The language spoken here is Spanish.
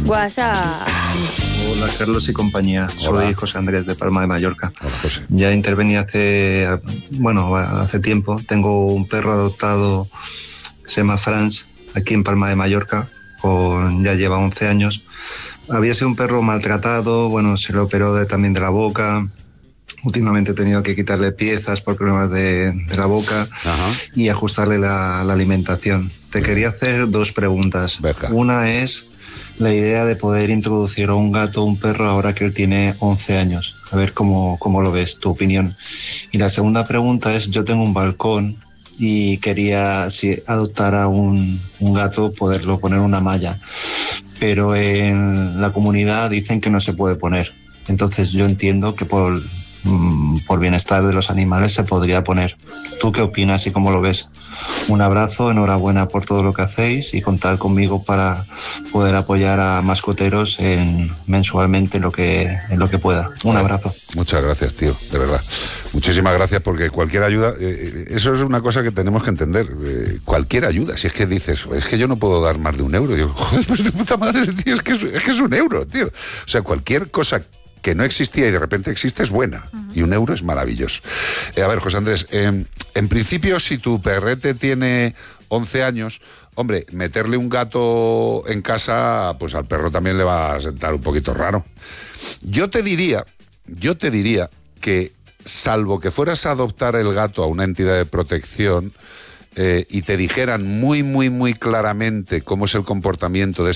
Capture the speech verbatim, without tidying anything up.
WhatsApp. Hola Carlos y compañía, Hola. soy José Andrés de Palma de Mallorca. Hola, José. Ya intervení hace, bueno, hace tiempo. Tengo un perro adoptado, se llama Franz, aquí en Palma de Mallorca, con, ya lleva once años. Había sido un perro maltratado, bueno, se le operó de, también de la boca. Últimamente he tenido que quitarle piezas por problemas de, de la boca. Ajá. Y ajustarle la, la alimentación. Te quería hacer dos preguntas. Venga. Una es la idea de poder introducir a un gato o un perro ahora que él tiene once años. A ver cómo, cómo lo ves, tu opinión. Y la segunda pregunta es, yo tengo un balcón y quería, si adoptara un, un gato, poderlo poner una malla. Pero en la comunidad dicen que no se puede poner. Entonces yo entiendo que por, mm, por bienestar de los animales se podría poner. ¿Tú qué opinas y cómo lo ves? Un abrazo, enhorabuena por todo lo que hacéis y contad conmigo para poder apoyar a mascoteros en, mensualmente en lo que, en lo que pueda. Un abrazo. Muchas gracias, tío, de verdad. Muchísimas gracias, porque cualquier ayuda, eh, eso es una cosa que tenemos que entender. Eh, cualquier ayuda, si es que dices, es que yo no puedo dar más de un euro. Digo, joder, pues de puta madre, tío, es que es, es que es un euro, tío. O sea, cualquier cosa que no existía y de repente existe es buena. Uh-huh. Y un euro es maravilloso. Eh, a ver, José Andrés, eh, en principio, si tu perrete tiene once años, hombre, meterle un gato en casa, pues al perro también le va a sentar un poquito raro. Yo te diría, yo te diría que, salvo que fueras a adoptar el gato a una entidad de protección eh, y te dijeran muy, muy, muy claramente cómo es el comportamiento de